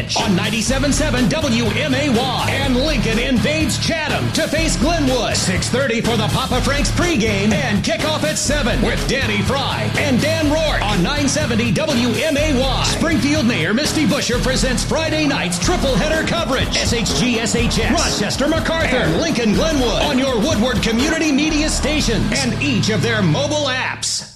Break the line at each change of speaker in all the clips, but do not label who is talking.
Ridge on 97.7 WMAY. And Lincoln invades Chatham to face Glenwood. 6:30 for the Papa Frank's pregame and kickoff at 7 with Danny Fry and Dan Rourke on 970 WMAY. Springfield Mayor Misty Buscher presents Friday night's triple header coverage. SHG SHS, Rochester MacArthur, and Lincoln Glenwood on your Woodward Community Media stations and each of their mobile apps.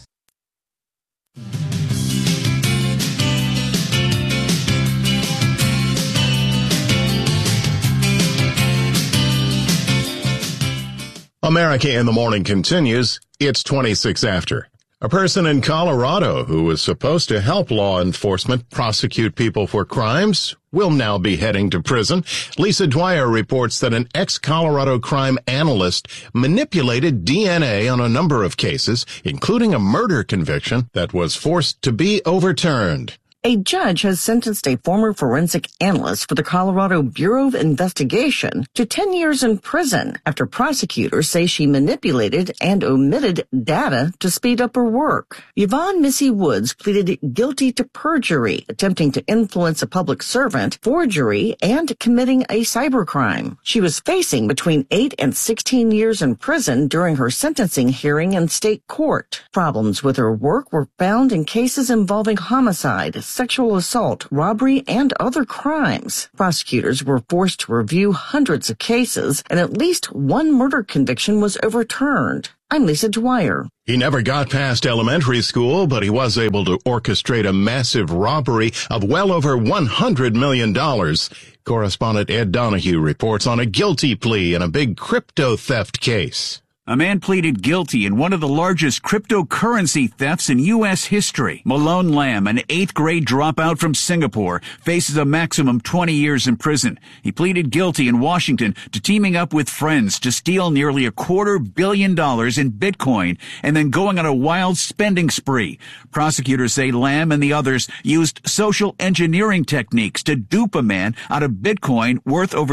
America in the Morning continues. It's 26 after. A person in Colorado who was supposed to help law enforcement prosecute people for crimes will now be heading to prison. Lisa Dwyer reports that an ex-Colorado crime analyst manipulated DNA on a number of cases, including a murder conviction that was forced to be overturned.
A judge has sentenced a former forensic analyst for the Colorado Bureau of Investigation to 10 years in prison after prosecutors say she manipulated and omitted data to speed up her work. Yvonne Missy Woods pleaded guilty to perjury, attempting to influence a public servant, forgery, and committing a cybercrime. She was facing between 8 and 16 years in prison during her sentencing hearing in state court. Problems with her work were found in cases involving homicide, sexual assault, robbery, and other crimes. Prosecutors were forced to review hundreds of cases, and at least one murder conviction was overturned. I'm Lisa Dwyer.
He never got past elementary school, but he was able to orchestrate a massive robbery of well over $100 million. Correspondent Ed Donahue reports on a guilty plea in a big crypto theft case.
A man pleaded guilty in one of the largest cryptocurrency thefts in U.S. history. Malone Lamb, an 8th grade dropout from Singapore, faces a maximum 20 years in prison. He pleaded guilty in Washington to teaming up with friends to steal nearly $250 million in Bitcoin and then going on a wild spending spree. Prosecutors say Lamb and the others used social engineering techniques to dupe a man out of Bitcoin worth over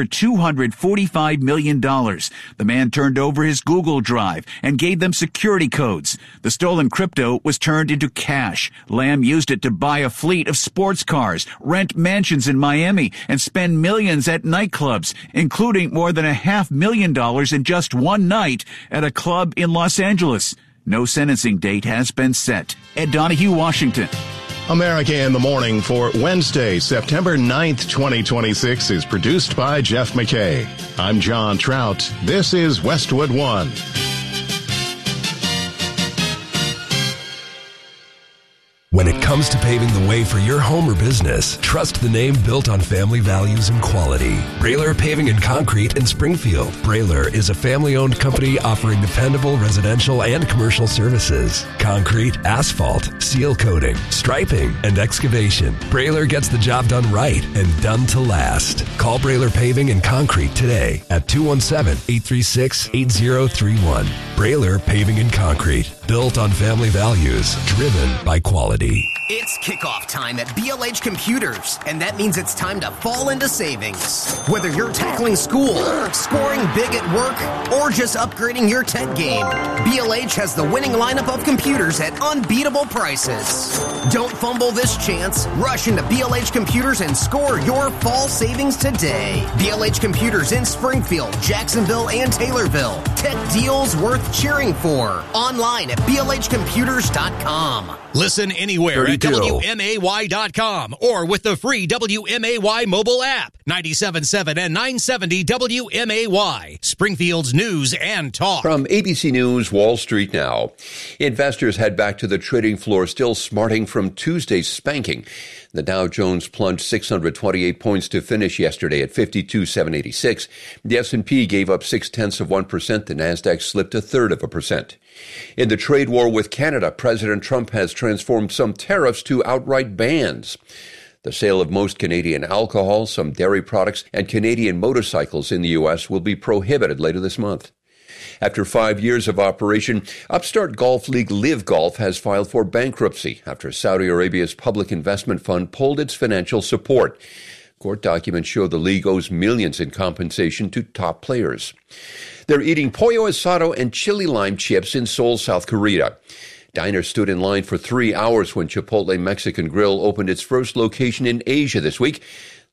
$245 million. The man turned over his Google Drive and gave them security codes. The stolen crypto was turned into cash. Lamb used it to buy a fleet of sports cars, rent mansions in Miami, and spend millions at nightclubs, including more than $500,000 in just one night at a club in Los Angeles. No sentencing date has been set. Ed Donahue, Washington.
America in the Morning for Wednesday, September 9th, 2026 is produced by Jeff McKay. I'm John Trout. This is Westwood One.
When it comes to paving the way for your home or business, trust the name built on family values and quality. Brailer Paving and Concrete in Springfield. Brailer is a family-owned company offering dependable residential and commercial services. Concrete, asphalt, seal coating, striping, and excavation. Brailer gets the job done right and done to last. Call Brailer Paving and Concrete today at 217-836-8031. Brailer Paving and Concrete. Built on family values, driven by quality.
It's kickoff time at BLH Computers, and that means it's time to fall into savings. Whether you're tackling school, scoring big at work, or just upgrading your tech game, BLH has the winning lineup of computers at unbeatable prices. Don't fumble this chance. Rush into BLH Computers and score your fall savings today. BLH Computers in Springfield, Jacksonville, and Taylorville. Tech deals worth cheering for. Online at blhcomputers.com.
Listen anywhere
32.
at WMAY.com or with the free WMAY mobile app. 97.7 and 970 WMAY. Springfield's news and talk.
From ABC News, Wall Street now. Investors head back to the trading floor, still smarting from Tuesday's spanking. The Dow Jones plunged 628 points to finish yesterday at 52,786. The S&P gave up 0.6%. The Nasdaq slipped 0.33%. In the trade war with Canada, President Trump has transformed some tariffs to outright bans. The sale of most Canadian alcohol, some dairy products, and Canadian motorcycles in the U.S. will be prohibited later this month. After 5 years of operation, upstart golf league Live Golf has filed for bankruptcy after Saudi Arabia's public investment fund pulled its financial support. Court documents show the league owes millions in compensation to top players. They're eating pollo asado and chili lime chips in Seoul, South Korea. Diners stood in line for 3 hours when Chipotle Mexican Grill opened its first location in Asia this week.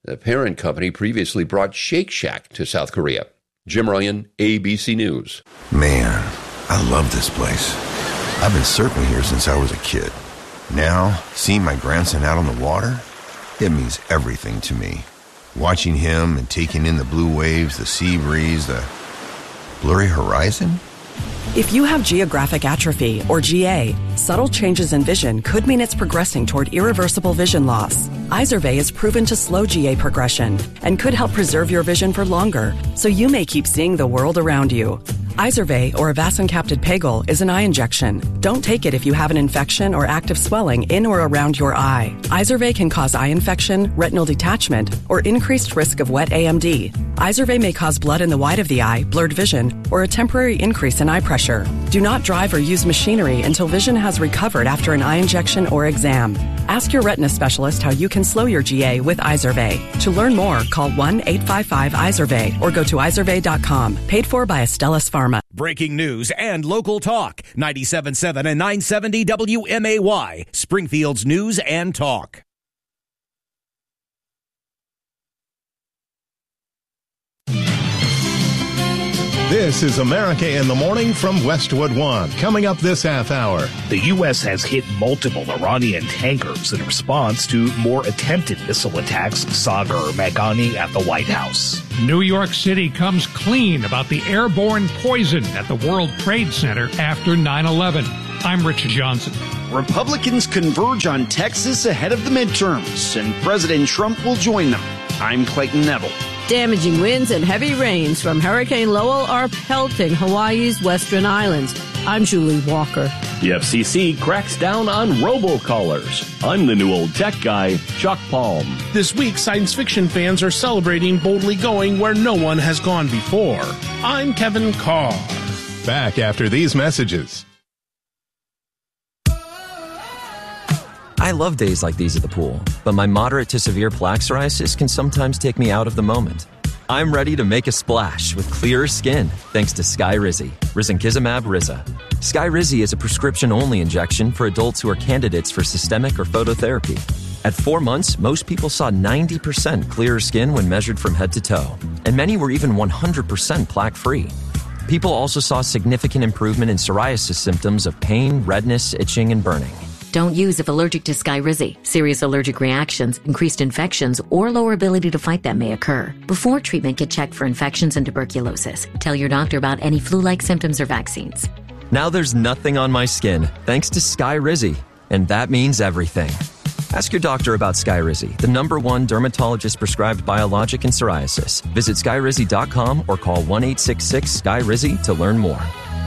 The parent company previously brought Shake Shack to South Korea. Jim Ryan, ABC News.
Man, I love this place. I've been surfing here since I was a kid. Now, seeing my grandson out on the water, it means everything to me. Watching him and taking in the blue waves, the sea breeze, the blurry horizon.
If you have geographic atrophy, or GA, subtle changes in vision could mean it's progressing toward irreversible vision loss. Izervay is proven to slow GA progression and could help preserve your vision for longer, so you may keep seeing the world around you. Izervay, or avacincaptad pegol, is an eye injection. Don't take it if you have an infection or active swelling in or around your eye. Izervay can cause eye infection, retinal detachment, or increased risk of wet AMD. Izervay may cause blood in the white of the eye, blurred vision, or a temporary increase in eye pressure. Do not drive or use machinery until vision has recovered after an eye injection or exam. Ask your retina specialist how you can slow your GA with Izervay. To learn more, call 1-855-IZERVAY or go to izervay.com. Paid for by Astellas Pharma.
Breaking news and local talk. 97.7 and 970 WMAY. Springfield's News and Talk.
This is America in the Morning from Westwood One. Coming up this half hour.
The U.S. has hit multiple Iranian tankers in response to more attempted missile attacks, Sagar or Maghani at the White House.
New York City comes clean about the airborne poison at the World Trade Center after 9/11. I'm Richard Johnson.
Republicans converge on Texas ahead of the midterms, and President Trump will join them. I'm Clayton Neville.
Damaging winds and heavy rains from Hurricane Lowell are pelting Hawaii's western islands. I'm Julie Walker.
The FCC cracks down on robocallers. I'm the new old tech guy, Chuck Palm.
This week, science fiction fans are celebrating boldly going where no one has gone before. I'm Kevin Carr.
Back after these messages.
I love days like these at the pool, but my moderate to severe plaque psoriasis can sometimes take me out of the moment. I'm ready to make a splash with clearer skin thanks to Skyrizi, risankizumab Riza. Skyrizi is a prescription-only injection for adults who are candidates for systemic or phototherapy. At 4 months, most people saw 90% clearer skin when measured from head to toe, and many were even 100% plaque-free. People also saw significant improvement in psoriasis symptoms of pain, redness, itching, and burning.
Don't use if allergic to Skyrizi. Serious allergic reactions, increased infections, or lower ability to fight them may occur. Before treatment, get checked for infections and tuberculosis. Tell your doctor about any flu-like symptoms or vaccines.
Now there's nothing on my skin thanks to Skyrizi, and that means everything. Ask your doctor about Skyrizi, the #1 dermatologist-prescribed biologic in psoriasis. Visit Skyrizi.com or call 1-866-SKY-RIZI to learn more.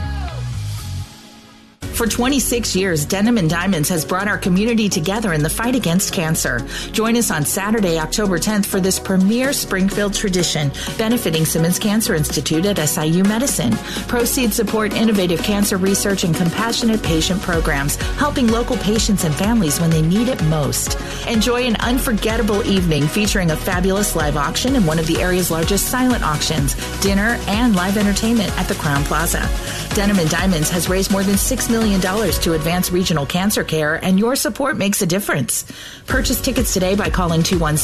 For 26 years, Denim & Diamonds has brought our community together in the fight against cancer. Join us on Saturday, October 10th for this premier Springfield tradition, benefiting Simmons Cancer Institute at SIU Medicine. Proceeds support innovative cancer research and compassionate patient programs, helping local patients and families when they need it most. Enjoy an unforgettable evening featuring a fabulous live auction and one of the area's largest silent auctions, dinner, and live entertainment at the Crowne Plaza. Denim & Diamonds has raised more than $6 million to advance regional cancer care, and your support makes a difference. Purchase tickets today by calling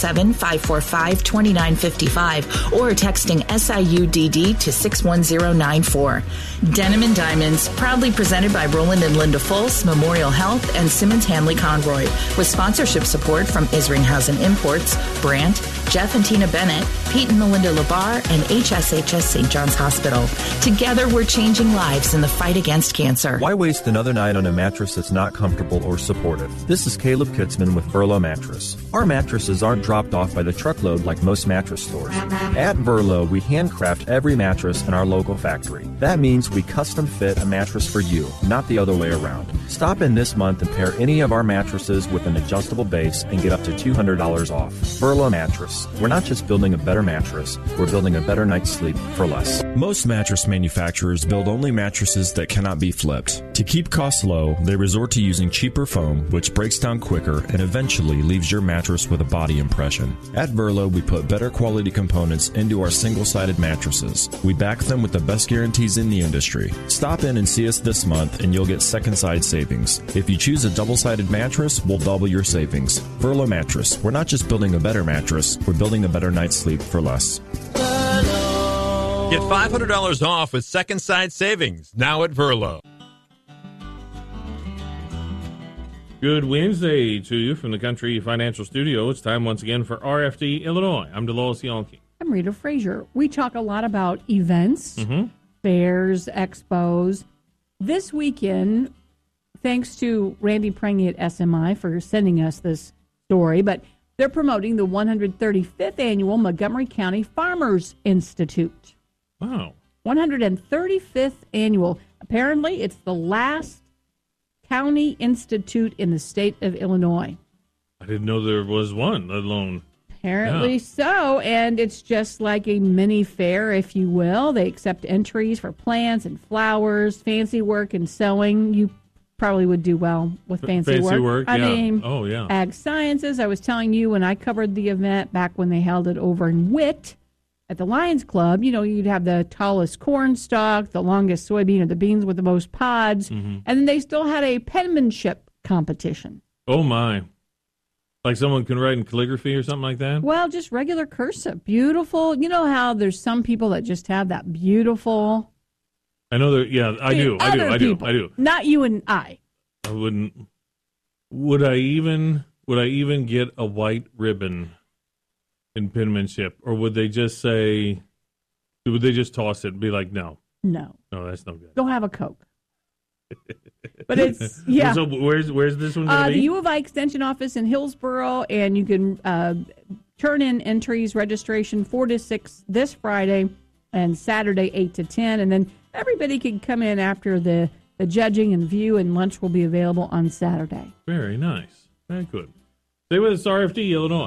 217-545-2955 or texting SIUDD to 61094. Denim & Diamonds, proudly presented by Roland and Linda Fultz, Memorial Health, and Simmons Hanley Conroy, with sponsorship support from Isringhausen Imports, Brandt, Jeff and Tina Bennett, Pete and Melinda Labar, and HSHS St. John's Hospital. Together, we're changing lives in the fight against cancer.
Why waste another night on a mattress that's not comfortable or supportive? This is Caleb Kitzman with Verlo Mattress. Our mattresses aren't dropped off by the truckload like most mattress stores. At Verlo, we handcraft every mattress in our local factory. That means we custom fit a mattress for you, not the other way around. Stop in this month and pair any of our mattresses with an adjustable base and get up to $200 off. Verlo Mattress. We're not just building a better mattress, we're building a better night's sleep for less.
Most mattress manufacturers build only mattresses that cannot be flipped. To keep costs low, they resort to using cheaper foam, which breaks down quicker and eventually leaves your mattress with a body impression. At Verlo, we put better quality components into our single-sided mattresses. We back them with the best guarantees in the industry. Stop in and see us this month and you'll get second side savings. If you choose a double-sided mattress, we'll double your savings. Verlo Mattress. We're not just building a better mattress, we're building a better night's sleep for less.
Get $500 off with Second Side Savings, now at Verlo.
Good Wednesday to you from the Country Financial Studio. It's time once again for RFD Illinois. I'm Delois Yonke.
I'm Rita Frazier. We talk a lot about events, fairs, expos. This weekend, thanks to Randy Prangy at SMI for sending us this story, but they're promoting the 135th Annual Montgomery County Farmers Institute.
Wow.
135th Annual. Apparently, it's the last county institute in the state of Illinois.
I didn't know there was one, let alone...
Apparently so, and it's just like a mini fair, if you will. They accept entries for plants and flowers, fancy work and sewing. You probably would do well with fancy work. I mean, ag sciences. I was telling you when I covered the event back when they held it over in Witt at the Lions Club, you know, you'd have the tallest corn stalk, the longest soybean, or the beans with the most pods, and then they still had a penmanship competition.
Oh, my. Like someone can write in calligraphy or something like that?
Well, just regular cursive. Beautiful. You know how there's some people that just have that beautiful...
I know that, yeah, I do.
Not you and I.
I wouldn't... Would I even get a white ribbon in penmanship? Or would they just say... Would they just toss it and be like, no?
No.
No, that's no good.
Go have a Coke. But it's, yeah.
So where's this one going to be?
The U of I Extension Office in Hillsboro, and you can turn in entries, registration 4 to 6 this Friday and Saturday 8 to 10, and then everybody can come in after the judging and view, and lunch will be available on Saturday.
Very nice. Very good. Stay with us, RFD, Illinois.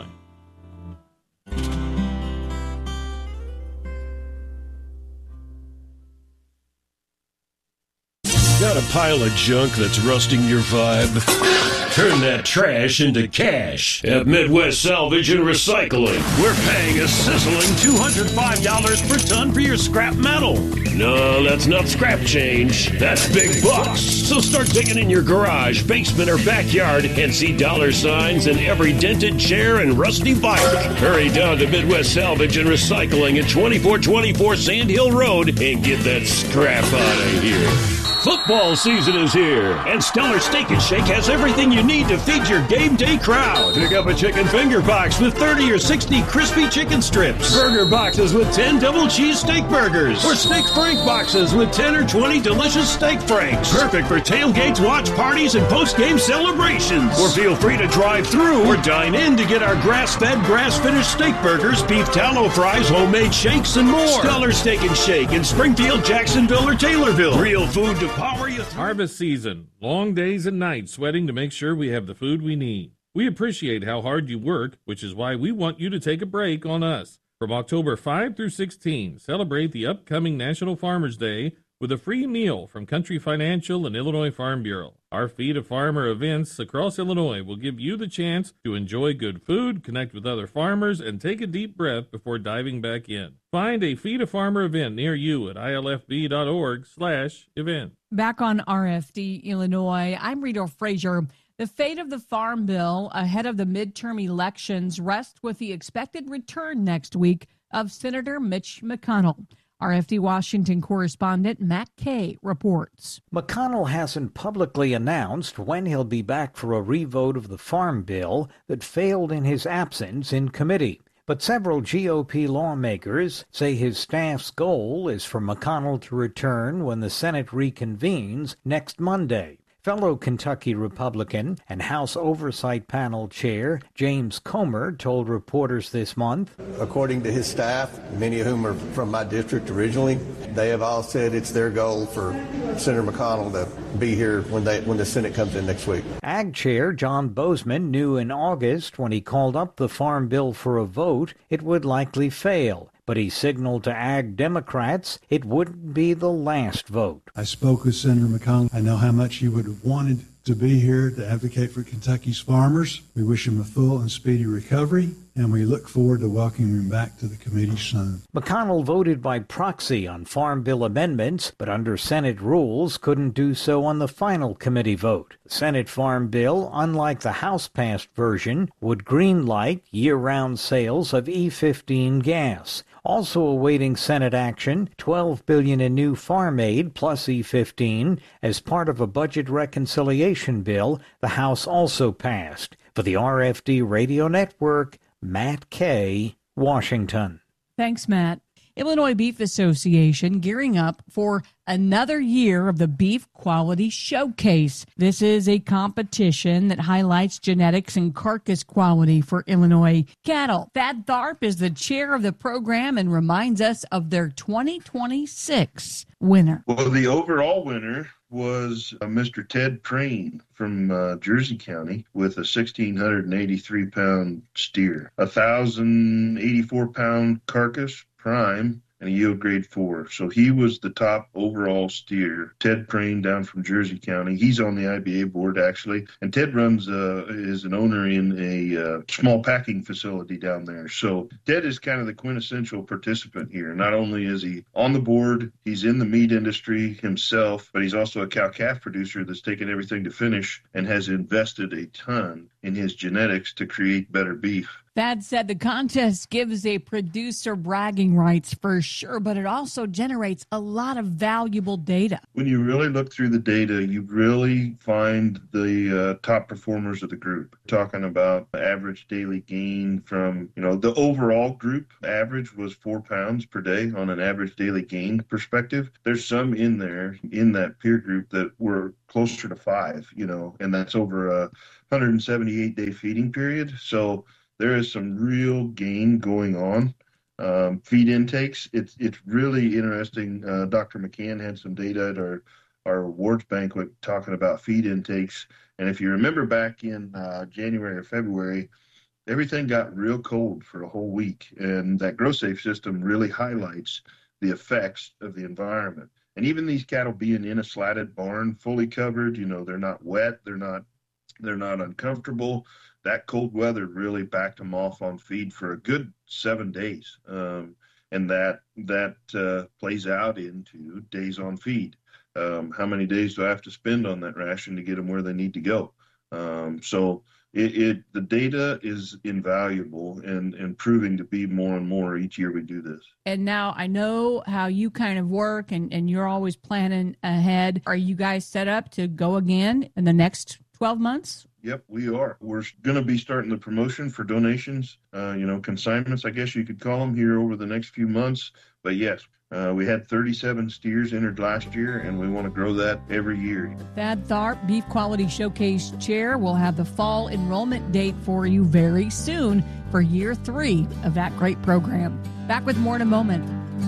Got a pile of junk that's rusting your vibe? Turn that trash into cash at Midwest Salvage and Recycling. We're paying a sizzling $205 per ton for your scrap metal. No, that's not scrap change. That's big bucks. So start digging in your garage, basement, or backyard and see dollar signs in every dented chair and rusty bike. Hurry down to Midwest Salvage and Recycling at 2424 Sand Hill Road and get that scrap out of here. Football season is here, and Stellar Steak and Shake has everything you need to feed your game day crowd. Pick up a chicken finger box with 30 or 60 crispy chicken strips, burger boxes with 10 double cheese steak burgers, or steak frank boxes with 10 or 20 delicious steak franks. Perfect for tailgates, watch parties, and post-game celebrations. Or feel free to drive through or dine in to get our grass-fed, grass-finished steak burgers, beef tallow fries, homemade shakes, and more. Stellar Steak and Shake in Springfield, Jacksonville, or Taylorville. Real food to power you through.
Harvest season. Long days and nights sweating to make sure we have the food we need. We appreciate how hard you work, which is why we want you to take a break on us. From October 5 through 16, celebrate the upcoming National Farmers Day with a free meal from Country Financial and Illinois Farm Bureau. Our Feed a Farmer events across Illinois will give you the chance to enjoy good food, connect with other farmers, and take a deep breath before diving back in. Find a Feed a Farmer event near you at ilfb.org/event.
Back on RFD Illinois, I'm Rita Frazier. The fate of the Farm Bill ahead of the midterm elections rests with the expected return next week of Senator Mitch McConnell. RFD Washington correspondent Matt Kay reports.
McConnell hasn't publicly announced when he'll be back for a revote of the Farm Bill that failed in his absence in committee. But several GOP lawmakers say his staff's goal is for McConnell to return when the Senate reconvenes next Monday. Fellow Kentucky Republican and House Oversight Panel Chair James Comer told reporters this month,
according to his staff, many of whom are from my district originally, they have all said it's their goal for Senator McConnell to be here when the Senate comes in next week.
Ag Chair John Bozeman knew in August when he called up the Farm Bill for a vote, it would likely fail. But he signaled to Ag Democrats it wouldn't be the last vote.
I spoke with Senator McConnell. I know how much he would have wanted to be here to advocate for Kentucky's farmers. We wish him a full and speedy recovery, and we look forward to welcoming him back to the committee soon.
McConnell voted by proxy on Farm Bill amendments, but under Senate rules couldn't do so on the final committee vote. The Senate Farm Bill, unlike the House-passed version, would greenlight year-round sales of E15 gas. Also awaiting Senate action, $12 billion in new farm aid plus E15 as part of a budget reconciliation bill the House also passed. For the RFD Radio Network, Matt Kay, Washington.
Thanks, Matt. Illinois Beef Association gearing up for another year of the Beef Quality Showcase. This is a competition that highlights genetics and carcass quality for Illinois cattle. Thad Tharp is the chair of the program and reminds us of their 2026 winner.
Well, the overall winner was Mr. Ted Prane from Jersey County with a 1,683-pound steer, 1,084-pound carcass prime, and a yield grade 4. So he was the top overall steer. Ted Prane down from Jersey County. He's on the IBA board, actually. And Ted is an owner in a small packing facility down there. So Ted is kind of the quintessential participant here. Not only is he on the board, he's in the meat industry himself, but he's also a cow-calf producer that's taken everything to finish and has invested a ton in his genetics to create better beef.
Thad said the contest gives a producer bragging rights for sure, but it also generates a lot of valuable data.
When you really look through the data, you really find the top performers of the group. Talking about average daily gain from, the overall group average was 4 pounds per day on an average daily gain perspective. There's some in there, in that peer group, that were closer to 5, and that's over a 178-day feeding period. So there is some real gain going on. Feed intakes, it's really interesting. Dr. McCann had some data at our awards banquet talking about feed intakes. And if you remember back in January or February, everything got real cold for a whole week. And that GrowSafe system really highlights the effects of the environment. And even these cattle being in a slatted barn, fully covered, they're not wet, they're not uncomfortable. That cold weather really backed them off on feed for a good 7 days. And that plays out into days on feed. How many days do I have to spend on that ration to get them where they need to go? So the data is invaluable and proving to be more and more each year we do this.
And now I know how you kind of work and you're always planning ahead. Are you guys set up to go again in the next 12 months?
Yep, we are. We're going to be starting the promotion for donations, consignments, I guess you could call them, here over the next few months. But yes, we had 37 steers entered last year, and we want to grow that every year.
Thad Tharp, Beef Quality Showcase Chair, will have the fall enrollment date for you very soon for year 3 of that great program. Back with more in a moment.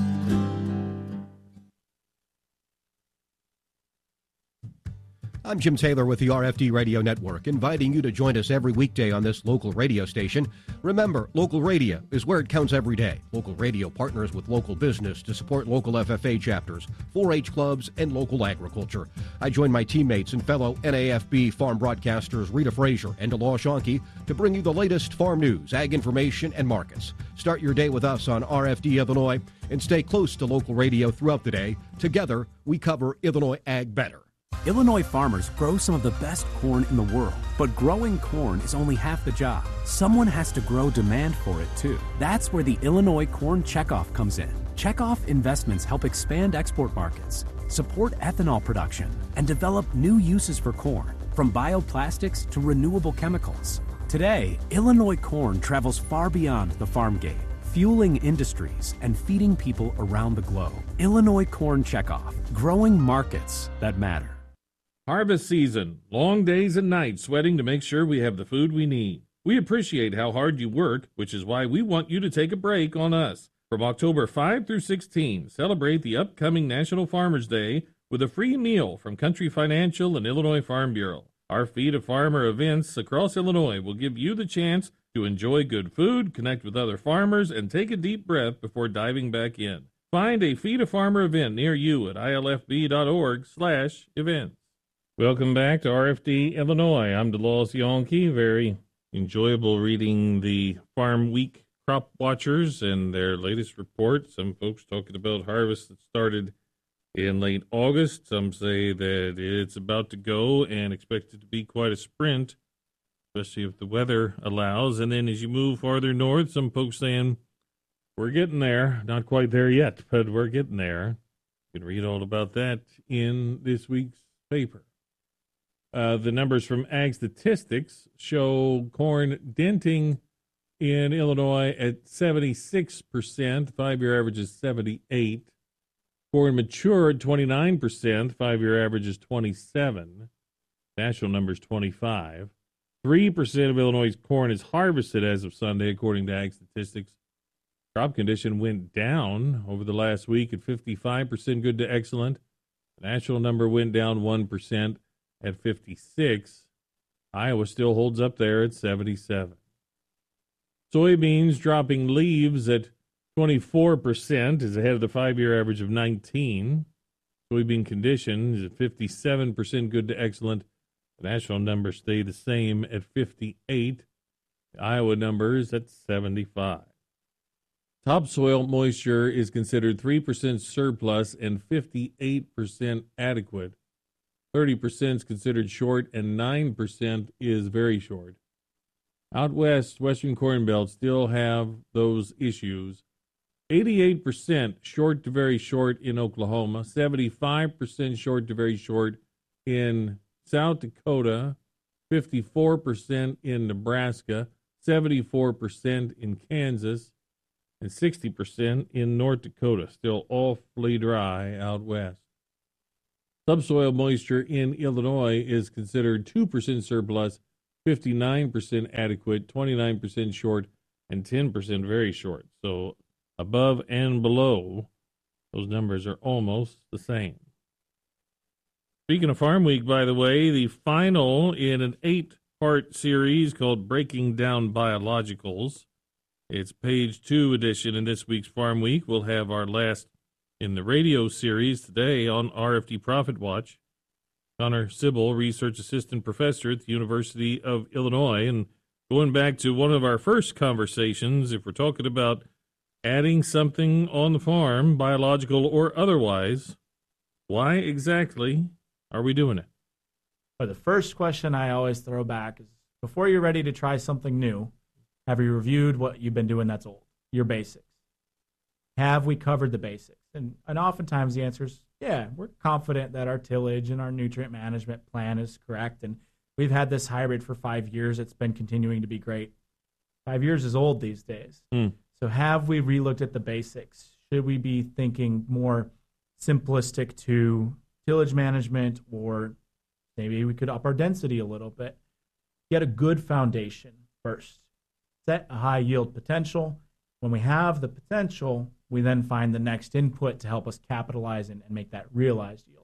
I'm Jim Taylor with the RFD Radio Network, inviting you to join us every weekday on this local radio station. Remember, local radio is where it counts every day. Local radio partners with local business to support local FFA chapters, 4-H clubs, and local agriculture. I join my teammates and fellow NAFB farm broadcasters Rita Frazier and Delosh Anke to bring you the latest farm news, ag information, and markets. Start your day with us on RFD Illinois and stay close to local radio throughout the day. Together, we cover Illinois ag better.
Illinois farmers grow some of the best corn in the world, but growing corn is only half the job. Someone has to grow demand for it too. That's where the Illinois Corn Checkoff comes in. Checkoff investments help expand export markets, support ethanol production, and develop new uses for corn, from bioplastics to renewable chemicals. Today, Illinois corn travels far beyond the farm gate, fueling industries and feeding people around the globe. Illinois Corn Checkoff, growing markets that matter.
Harvest season, long days and nights sweating to make sure we have the food we need. We appreciate how hard you work, which is why we want you to take a break on us. From October 5 through 16, celebrate the upcoming National Farmers Day with a free meal from Country Financial and Illinois Farm Bureau. Our Feed a Farmer events across Illinois will give you the chance to enjoy good food, connect with other farmers, and take a deep breath before diving back in. Find a Feed a Farmer event near you at ilfb.org/events. Welcome back to RFD Illinois. I'm Delosh Yonke. Very enjoyable reading the Farm Week crop watchers and their latest report. Some folks talking about harvest that started in late August. Some say that it's about to go and expected to be quite a sprint, especially if the weather allows. And then as you move farther north, some folks saying, we're getting there. Not quite there yet, but we're getting there. You can read all about that in this week's paper. The numbers from Ag Statistics show corn denting in Illinois at 76%. 5-year average is 78%. Corn matured 29%. 5-year average is 27%. National numbers 25%. 3% of Illinois' corn is harvested as of Sunday, according to Ag Statistics. Crop condition went down over the last week at 55% good to excellent. The national number went down 1% at 56%. Iowa still holds up there at 77%. Soybeans dropping leaves at 24% is ahead of the 5-year average of 19%. Soybean condition is at 57% good to excellent. The national numbers stay the same at 58%. The Iowa number is at 75%. Topsoil moisture is considered 3% surplus and 58% adequate. 30% is considered short and 9% is very short. Out west, Western Corn Belt still have those issues. 88% short to very short in Oklahoma, 75% short to very short in South Dakota, 54% in Nebraska, 74% in Kansas, and 60% in North Dakota. Still awfully dry out west. Subsoil moisture in Illinois is considered 2% surplus, 59% adequate, 29% short, and 10% very short. So above and below, those numbers are almost the same. Speaking of Farm Week, by the way, the final in an 8-part series called Breaking Down Biologicals. It's page 2 edition in this week's Farm Week. We'll have our last in the radio series today on RFD Profit Watch. Connor Sibyl, Research Assistant Professor at the University of Illinois. And going back to one of our first conversations, if we're talking about adding something on the farm, biological or otherwise, why exactly are we doing it?
Well, the first question I always throw back is, before you're ready to try something new, have you reviewed what you've been doing that's old, your basics? Have we covered the basics? And oftentimes the answer is, yeah, we're confident that our tillage and our nutrient management plan is correct. And we've had this hybrid for 5 years. It's been continuing to be great. 5 years is old these days. So have we relooked at the basics? Should we be thinking more simplistic to tillage management, or maybe we could up our density a little bit? Get a good foundation first. Set a high yield potential. When we have the potential, we then find the next input to help us capitalize and make that realized yield.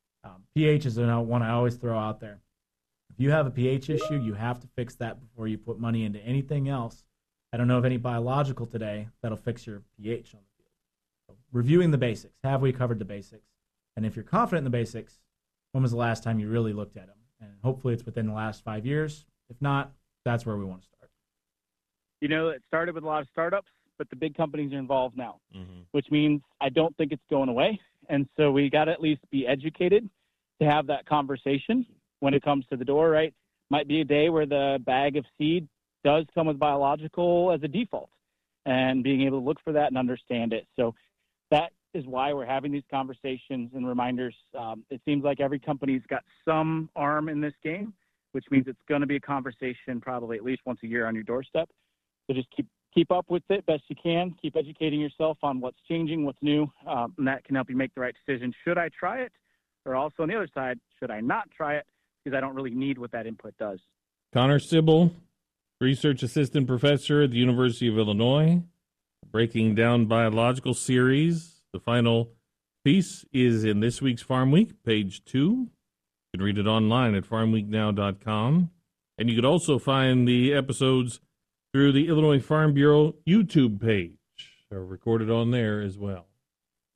pH is one I always throw out there. If you have a pH issue, you have to fix that before you put money into anything else. I don't know of any biological today that'll fix your pH on the field. So reviewing the basics. Have we covered the basics? And if you're confident in the basics, when was the last time you really looked at them? And hopefully it's within the last 5 years. If not, that's where we want to start.
You know, it started with a lot of startups, but the big companies are involved now, which means I don't think it's going away. And so we got to at least be educated to have that conversation when it comes to the door, right? Might be a day where the bag of seed does come with biological as a default, and being able to look for that and understand it. So that is why we're having these conversations and reminders. It seems like every company's got some arm in this game, which means it's going to be a conversation probably at least once a year on your doorstep. So just keep up with it best you can. Keep educating yourself on what's changing, what's new, and that can help you make the right decision. Should I try it? Or also on the other side, should I not try it because I don't really need what that input does?
Connor Sibyl, Research Assistant Professor at the University of Illinois, Breaking Down Biological series. The final piece is in this week's Farm Week, page 2. You can read it online at farmweeknow.com. And you could also find the episodes through the Illinois Farm Bureau YouTube page. They're recorded on there as well.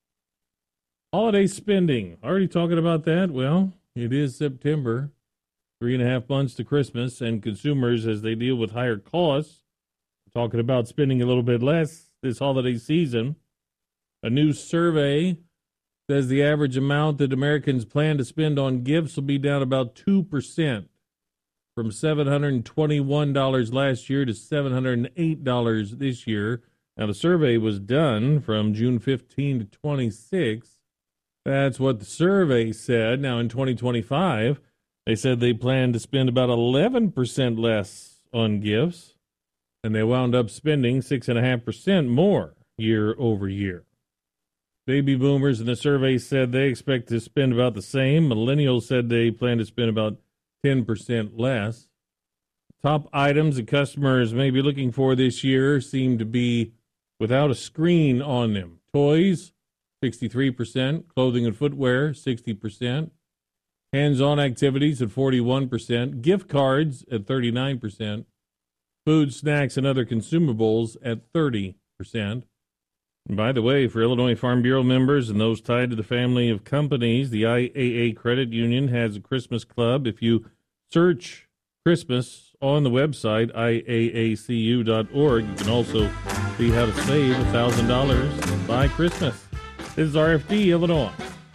Holiday spending. Already talking about that? Well, it is September. 3.5 months to Christmas, and consumers, as they deal with higher costs, are talking about spending a little bit less this holiday season. A new survey says the average amount that Americans plan to spend on gifts will be down about 2%, from $721 last year to $708 this year. Now, the survey was done from June 15 to 26. That's what the survey said. Now, in 2025, they said they planned to spend about 11% less on gifts, and they wound up spending 6.5% more year over year. Baby boomers in the survey said they expect to spend about the same. Millennials said they plan to spend about 10% less. Top items that customers may be looking for this year seem to be without a screen on them. Toys, 63%. Clothing and footwear, 60%. Hands-on activities at 41%. Gift cards at 39%. Food, snacks, and other consumables at 30%. And by the way, for Illinois Farm Bureau members and those tied to the family of companies, the IAA Credit Union has a Christmas club. If you search Christmas on the website, iaacu.org, you can also see how to save $1,000 by Christmas. This is RFD Illinois.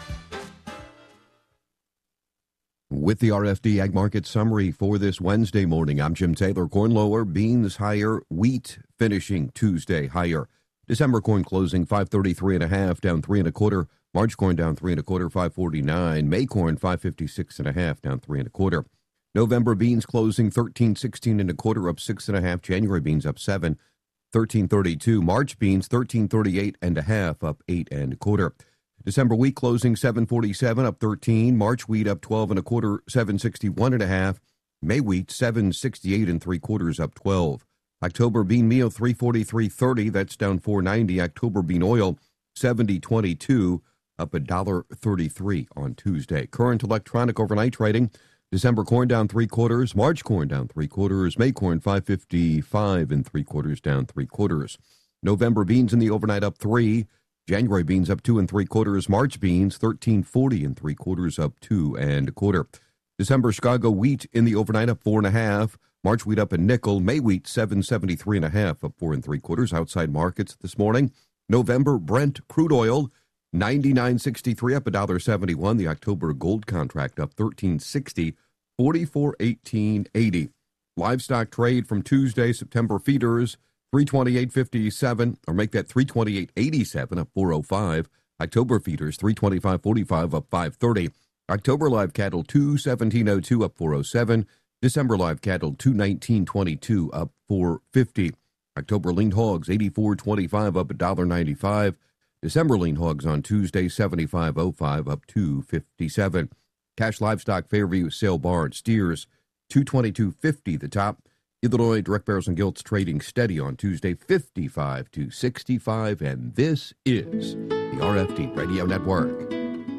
With the RFD Ag Market Summary for this Wednesday morning, I'm Jim Taylor. Corn lower, beans higher, wheat finishing Tuesday higher. December corn closing 533.5, down 3 1/4. March corn down 3 1/4, 549. May corn 556.5, down 3 1/4. November beans closing 1316 1/4, up 6 1/2. January beans up 7, 1332. March beans 1338.5, up 8 1/4. December wheat closing 747, up 13. March wheat up 12 1/4, 761.5. May wheat 768 3/4, up 12. October bean meal 343.30, that's down 4.90. October bean oil 70.22, up $1.33 on Tuesday. Current electronic overnight trading: December corn down 3/4, March corn down 3/4, May corn 555 3/4, down 3/4. November beans in the overnight up 3. January beans up 2 3/4. March beans 1340 3/4, up 2 1/4. December Chicago wheat in the overnight up 4 1/2. March wheat up a nickel. May wheat 773.5, up 4 3/4. Outside markets this morning: November Brent crude oil 99.63, up $1.71. The October gold contract up 13.60, 44.1880. Livestock trade from Tuesday: September feeders 328.57, or make that 328.87, up 405. October feeders 325.45, up 530. October live cattle 217.02, up 407. December live cattle 219.22, up 450. October lean hogs 84.25, up $1.95. December lean hogs on Tuesday 75.05, up 257. Cash livestock Fairview sale barn steers 222.50 the top. Illinois direct barrels and gilts trading steady on Tuesday 55 to 65, and this is the RFD Radio Network.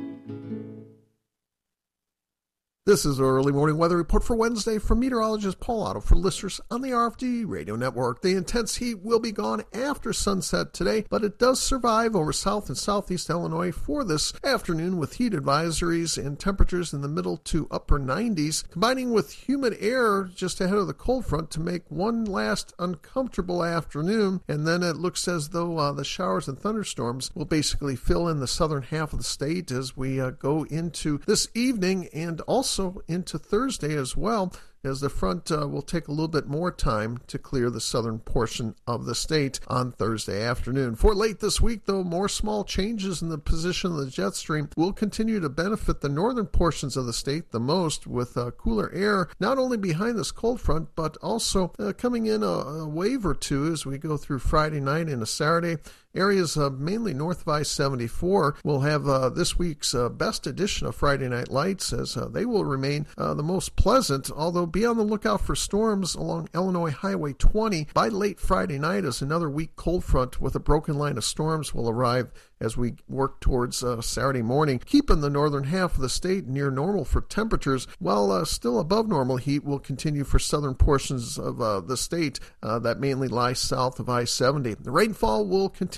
This is our early morning weather report for Wednesday from meteorologist Paul Otto for listeners on the RFD Radio Network. The intense heat will be gone after sunset today, but it does survive over south and southeast Illinois for this afternoon with heat advisories and temperatures in the middle to upper 90s, combining with humid air just ahead of the cold front to make one last uncomfortable afternoon. And then it looks as though the showers and thunderstorms will basically fill in the southern half of the state as we go into this evening and also into Thursday as well, as the front will take a little bit more time to clear the southern portion of the state on Thursday afternoon. For late this week, though, more small changes in the position of the jet stream will continue to benefit the northern portions of the state the most, with cooler air not only behind this cold front, but also coming in a wave or two as we go through Friday night into Saturday. Areas mainly north of I-74 will have this week's best edition of Friday Night Lights, as they will remain the most pleasant, although be on the lookout for storms along Illinois Highway 20 by late Friday night, as another weak cold front with a broken line of storms will arrive as we work towards Saturday morning, keeping the northern half of the state near normal for temperatures, while still above normal heat will continue for southern portions of the state that mainly lie south of I-70. The rainfall will continue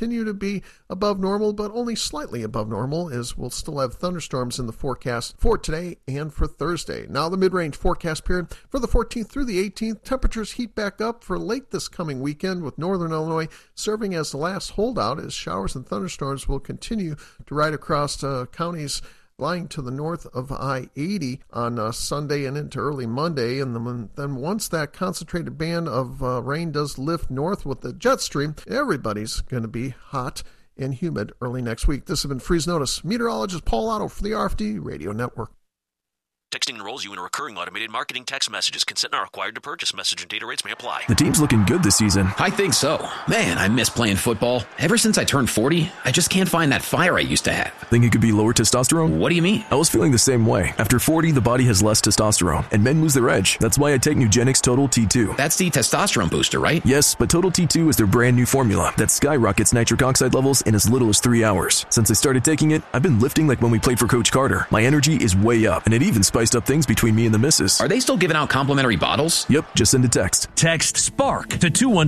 continue to be above normal, but only slightly above normal, as we'll still have thunderstorms in the forecast for today and for Thursday. Now the mid-range forecast period for the 14th through the 18th. Temperatures heat back up for late this coming weekend, with northern Illinois serving as the last holdout, as showers and thunderstorms will continue to ride across counties lying to the north of I-80 on Sunday and into early Monday. And then once that concentrated band of rain does lift north with the jet stream, everybody's going to be hot and humid early next week. This has been Freeze Notice. Meteorologist Paul Otto for the RFD Radio Network.
Texting enrolls you in a recurring automated marketing text messages. Consent not required to purchase. Message and data rates may apply.
The team's looking good this season.
I think so. Man, I miss playing football. Ever since I turned 40, I just can't find that fire I used to have.
Think it could be lower testosterone?
What do you mean?
I was feeling the same way. After 40, the body has less testosterone, and men lose their edge. That's why I take Nugenix Total T2.
That's the testosterone booster, right?
Yes, but Total T2 is their brand new formula that skyrockets nitric oxide levels in as little as 3 hours. Since I started taking it, I've been lifting like when we played for Coach Carter. My energy is way up, and it even spiced up things between me and the missus.
Are they still giving out complimentary bottles?
Yep, just send a text.
Text SPARK to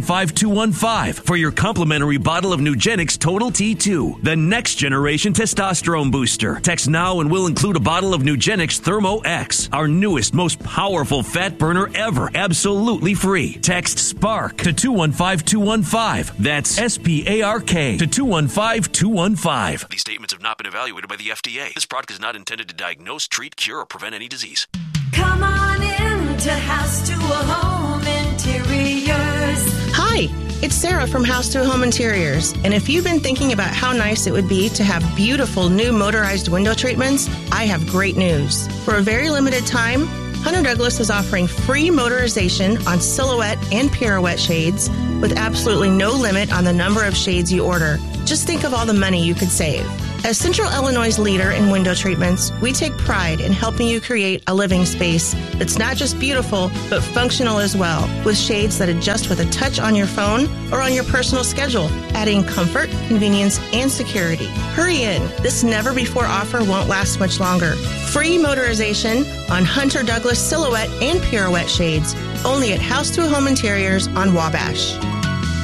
215-215 for your complimentary bottle of Nugenix Total T2, the next generation testosterone booster. Text now and we'll include a bottle of Nugenix Thermo X, our newest, most powerful fat burner ever, absolutely free. Text SPARK to 215-215. That's SPARK to 215-215.
These statements have not been evaluated by the FDA. This product is not intended to diagnose, treat, cure, or prevent any disease.
Come on in to House to a Home Interiors.
Hi, it's Sarah from House to a Home Interiors. And if you've been thinking about how nice it would be to have beautiful new motorized window treatments, I have great news. For a very limited time, Hunter Douglas is offering free motorization on silhouette and pirouette shades with absolutely no limit on the number of shades you order. Just think of all the money you could save. As Central Illinois' leader in window treatments, we take pride in helping you create a living space that's not just beautiful, but functional as well, with shades that adjust with a touch on your phone or on your personal schedule, adding comfort, convenience, and security. Hurry in. This never-before offer won't last much longer. Free motorization on Hunter Douglas silhouette and pirouette shades, only at House to a Home Interiors on Wabash.